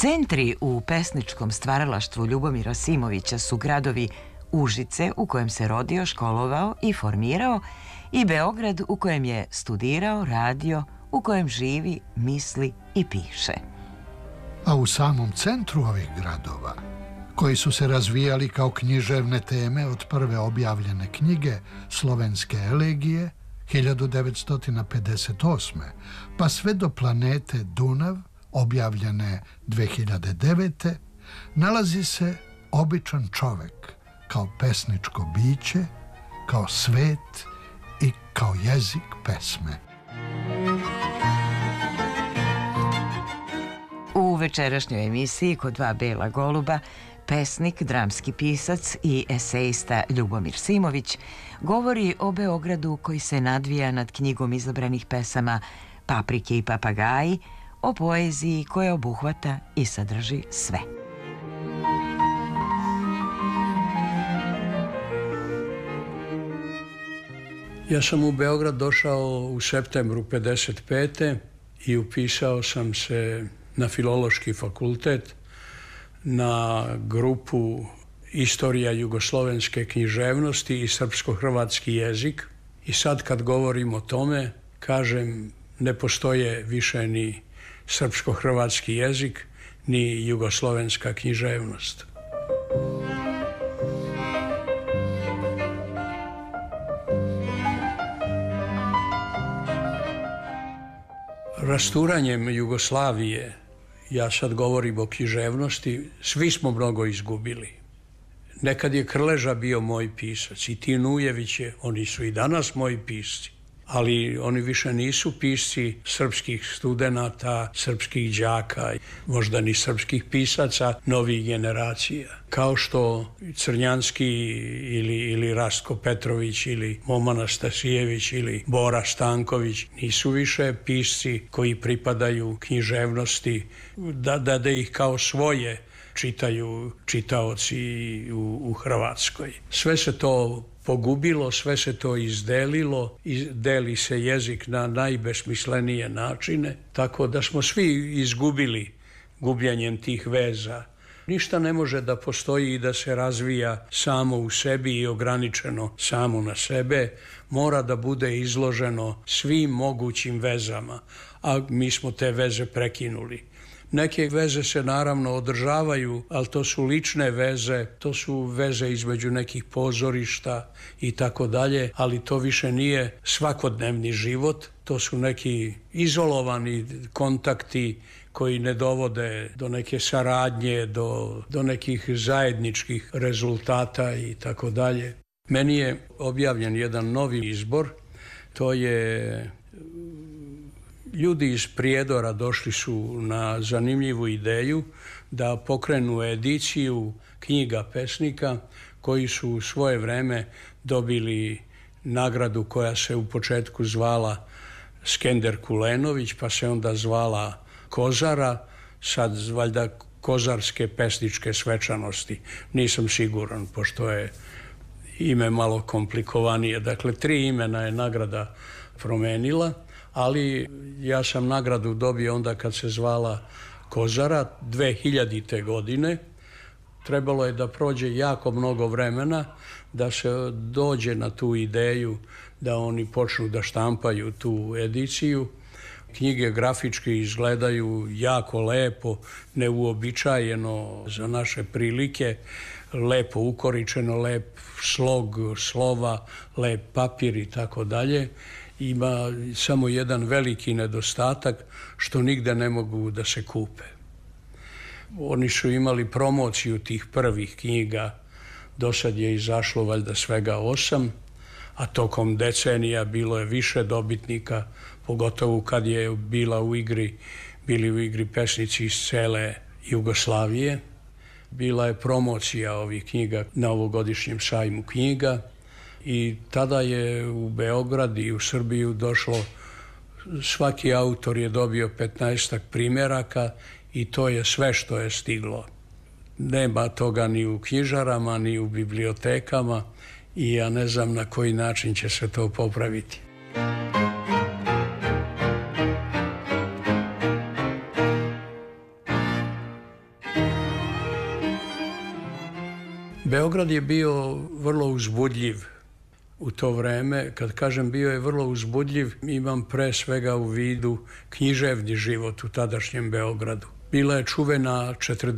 Centri u pesničkom stvaralaštvu Ljubomira Simovića su gradovi Užice, u kojem se rodio, školovao i formirao, i Beograd, u kojem je studirao, radio, u kojem živi, misli i piše. A u samom centru ovih gradova, koji su se razvijali kao književne teme od prve objavljene knjige Slovenske elegije 1958. pa sve do Planete Dunav, objavljene 2009. nalazi se običan čovek kao pesničko biće, kao svet i kao jezik pesme. U večerašnjoj emisiji Kod dva bela goluba pesnik, dramski pisac i esejista Ljubomir Simović govori o Beogradu koji se nadvija nad knjigom izabranih pesama Paprike i papagaji, o poeziji koja obuhvata i sadrži sve. Ja sam u Beograd došao u septembru 1955. i upisao sam se na Filološki fakultet, na grupu Istorija jugoslovenske književnosti i srpsko-hrvatski jezik. I sad kad govorim o tome, kažem, ne postoje više ni srpsko-hrvatski jezik, ni jugoslovenska književnost. Rasturanjem Jugoslavije, ja sad govorim o književnosti, svi smo mnogo izgubili. Nekad je Krleža bio moj pisac i Tinujević je, oni su i danas moji pisci, ali oni više nisu pisci srpskih studenata, srpskih đaka, možda ni srpskih pisaca novih generacija. Kao što Crnjanski ili Rastko Petrović ili Moman Astasijević ili Bora Stanković nisu više pisci koji pripadaju književnosti, da ih kao svoje čitaju čitaoci u Hrvatskoj. Sve se to pogubilo, sve se to izdelilo, deli se jezik na najbesmislenije načine, tako da smo svi izgubili gubljanjem tih veza. Ništa ne može da postoji i da se razvija samo u sebi i ograničeno samo na sebe, mora da bude izloženo svim mogućim vezama, a mi smo te veze prekinuli. Neke veze se naravno održavaju, ali to su lične veze, to su veze između nekih pozorišta i tako dalje, ali to više nije svakodnevni život, to su neki izolovani kontakti koji ne dovode do neke saradnje, do nekih zajedničkih rezultata i tako dalje. Meni je objavljen jedan novi izbor, to je... Ljudi iz Prijedora došli su na zanimljivu ideju da pokrenu ediciju knjiga pesnika koji su u svoje vreme dobili nagradu koja se u početku zvala Skender Kulenović, pa se onda zvala Kozara, sad valjda Kozarske pesničke svečanosti. Nisam siguran, pošto je ime malo komplikovanije. Dakle, 3 imena je nagrada promenila, ali ja sam nagradu dobio onda kad se zvala Kozara 2000. godine. Trebalo je da prođe jako mnogo vremena da se dođe na tu ideju da oni počnu da štampaju tu ediciju. Knjige grafički izgledaju jako lepo, neuobičajeno za naše prilike, lepo ukoričeno, lep slog slova, lep papir i tako dalje. Ima samo jedan veliki nedostatak što nigde ne mogu da se kupe. Oni su imali promociju tih prvih knjiga, do sad je izašlo valjda svega 8, a tokom decenija bilo je više dobitnika, pogotovo kad je bili u igri pesnici iz cele Jugoslavije. Bila je promocija ovih knjiga na ovogodišnjem sajmu knjiga i tada je u Beograd i u Srbiju došlo, svaki autor je dobio 15 primjeraka i to je sve što je stiglo. Nema toga ni u knjižarama, ni u bibliotekama i ja ne znam na koji način će se to popraviti. Beograd je bio vrlo uzbudljiv u to vreme. Kad kažem bio je vrlo uzbudljiv, imam pre svega u vidu književni život u tadašnjem Beogradu. Bila je čuvena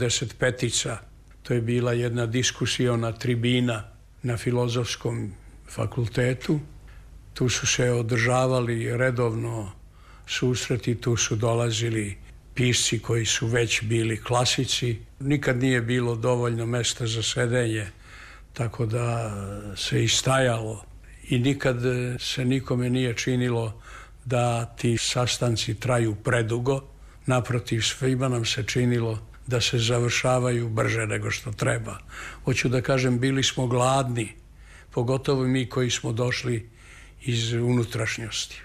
45-ica. To je bila jedna diskusiona tribina na Filozofskom fakultetu. Tu su se održavali redovno susreti, tu su dolazili pisci koji su već bili klasici. Nikad nije bilo dovoljno mesta za sedenje, tako da se istajalo i nikad se nikome nije činilo da ti sastanci traju predugo. Naprotiv, svima nam se činilo da se završavaju brže nego što treba. Hoću da kažem, bili smo gladni, pogotovo mi koji smo došli iz unutrašnjosti.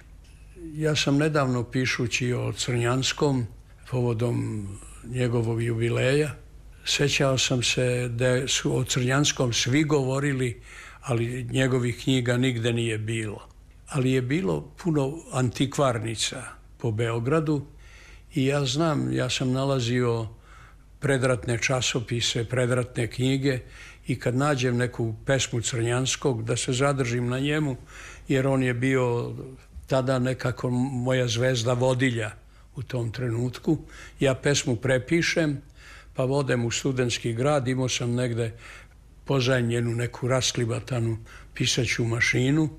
Ja sam nedavno, pišući o Crnjanskom povodom njegovog jubileja, sećao sam se da su o Crnjanskom svi govorili, ali njegovih knjiga nigde nije bilo. Ali je bilo puno antikvarnica po Beogradu i ja znam, ja sam nalazio predratne časopise, predratne knjige i kad nađem neku pesmu Crnjanskog da se zadržim na njemu, jer on je bio tada nekako moja zvezda vodilja u tom trenutku. Ja pesmu prepišem, pa vodem u Studentski grad, imao sam negde pozajmljenu neku rasklibatanu pisaću mašinu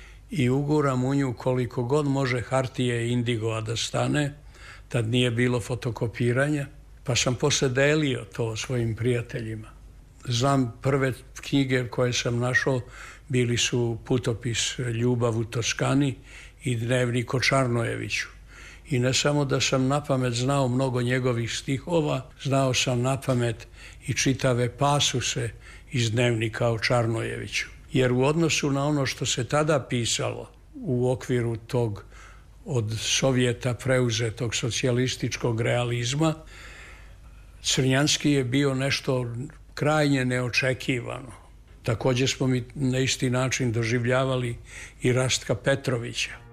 i uguram u nju koliko god može hartije indigova da stane. Tad nije bilo fotokopiranja, pa sam posle delio to svojim prijateljima. Znam, prve knjige koje sam našao bili su Putopis Ljubav u Toskani i Dnevnik o Čarnojeviću. I ne samo da sam napamet znao mnogo njegovih stihova, znao sam napamet i čitave pasuse iz Dnevnika o Čarnojeviću. Jer u odnosu na ono što se tada pisalo u okviru tog od Sovjeta preuzetog socijalističkog realizma, Crnjanski je bio nešto krajnje neočekivano. Također smo mi na isti način doživljavali i Rastka Petrovića.